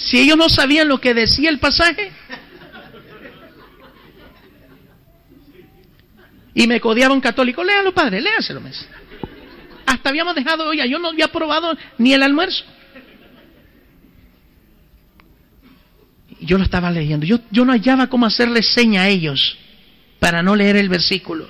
Si ellos no sabían lo que decía el pasaje. Y me codeaba un católico, léalo padre, léaselo. Hasta habíamos dejado, oiga, yo no había probado ni el almuerzo. Yo lo estaba leyendo, yo no hallaba cómo hacerle seña a ellos para no leer el versículo.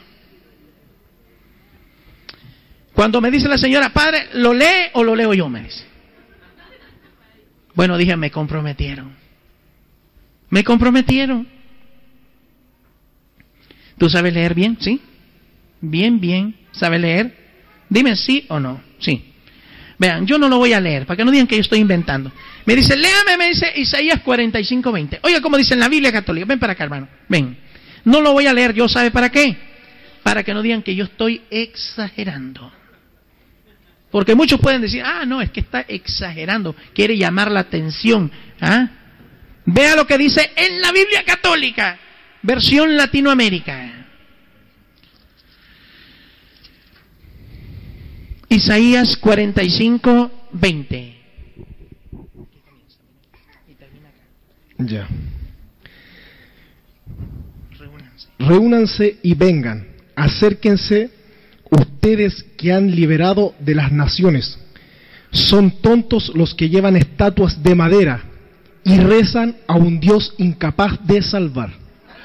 Cuando me dice la señora, padre, ¿lo lee o lo leo yo? Me dice. Bueno, dije, me comprometieron. Me comprometieron. ¿Tú sabes leer bien? ¿Sí? Bien. ¿Sabes leer? Dime sí o no. Sí. Vean, yo no lo voy a leer, para que no digan que yo estoy inventando. Me dice, léame, me dice Isaías 45:20. Oiga, como dice en la Biblia católica. Ven para acá, hermano. Ven. No lo voy a leer, yo, ¿sabe para qué? Para que no digan que yo estoy exagerando. Porque muchos pueden decir, no, es que está exagerando. Quiere llamar la atención. Vea lo que dice en la Biblia católica. Versión Latinoamérica. Isaías 45:20. Ya. Reúnanse y vengan, acérquense ustedes que han liberado de las naciones. Son tontos los que llevan estatuas de madera y rezan a un Dios incapaz de salvar.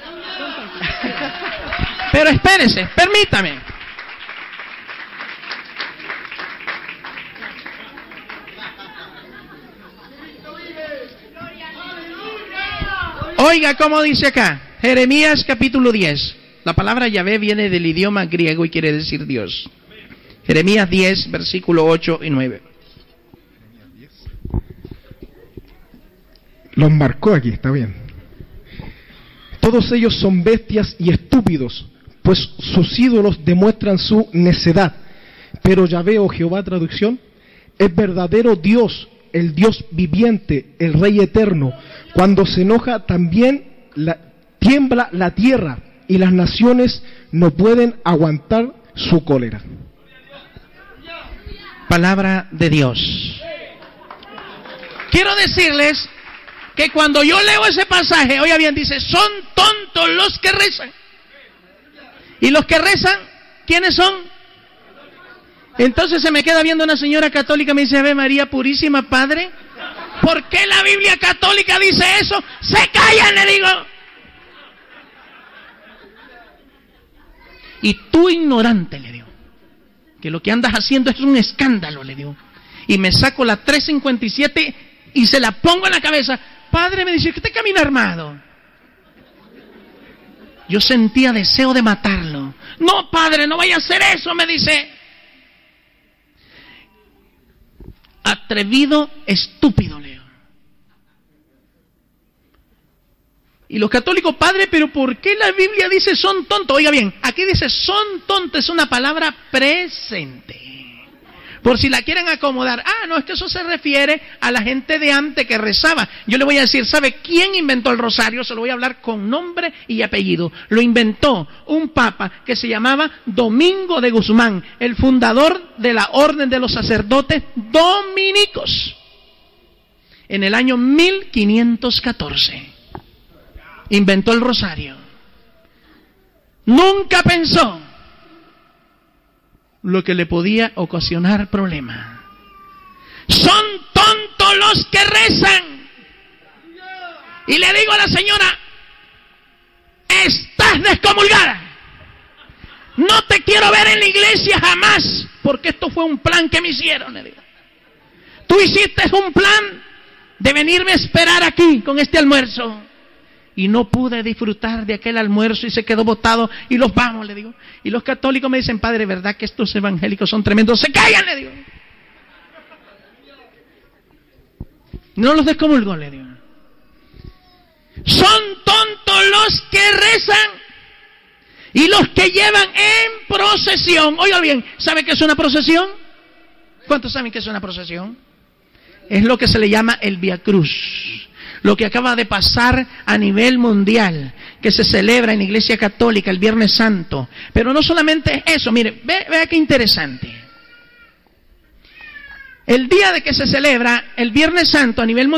Pero espérese, permítame. Oiga cómo dice acá, Jeremías capítulo 10. La palabra Yahvé viene del idioma griego y quiere decir Dios. Jeremías 10, versículo 8 y 9. Los marcó aquí, está bien. Todos ellos son bestias y estúpidos, pues sus ídolos demuestran su necedad. Pero Yahvé, o Jehová, traducción, es verdadero Dios, el Dios viviente, el Rey eterno. Cuando se enoja también tiembla la tierra y las naciones no pueden aguantar su cólera. Palabra de Dios. Quiero decirles que cuando yo leo ese pasaje, oiga bien, dice, son tontos los que rezan. Y los que rezan, ¿quiénes son? Entonces se me queda viendo una señora católica y me dice, Ave María Purísima, Padre, ¿por qué la Biblia católica dice eso? ¡Se callan!, le digo. Y tú, ignorante, le digo, que lo que andas haciendo es un escándalo, le digo. Y me saco la 357 y se la pongo en la cabeza. Padre, me dice, ¿que usted camina armado? Yo sentía deseo de matarlo. No, padre, no vaya a hacer eso, me dice. Atrevido, estúpido, Leo. Y los católicos, padre, pero ¿por qué la Biblia dice son tontos? Oiga bien, aquí dice son tontos, es una palabra presente. Por si la quieren acomodar. No, es que eso se refiere a la gente de antes que rezaba. Yo le voy a decir, ¿sabe quién inventó el rosario? Se lo voy a hablar con nombre y apellido. Lo inventó un papa que se llamaba Domingo de Guzmán, el fundador de la Orden de los Sacerdotes Dominicos, en el año 1514. Inventó el rosario. Nunca pensó lo que le podía ocasionar problemas. Son tontos los que rezan. Y le digo a la señora, estás descomulgada. No te quiero ver en la iglesia jamás, porque esto fue un plan que me hicieron, le digo. Tú hiciste un plan de venirme a esperar aquí con este almuerzo. Y no pude disfrutar de aquel almuerzo y se quedó botado y los vamos, le digo. Y los católicos me dicen, padre, ¿verdad que estos evangélicos son tremendos? ¡Se callan!, le digo. No los descomulgo, le digo. Son tontos los que rezan y los que llevan en procesión. Oiga bien, ¿sabe qué es una procesión? ¿Cuántos saben qué es una procesión? Es lo que se le llama el Vía Cruz. Lo que acaba de pasar a nivel mundial, que se celebra en la Iglesia Católica el Viernes Santo. Pero no solamente eso, mire, vea qué interesante. El día de que se celebra el Viernes Santo a nivel mundial,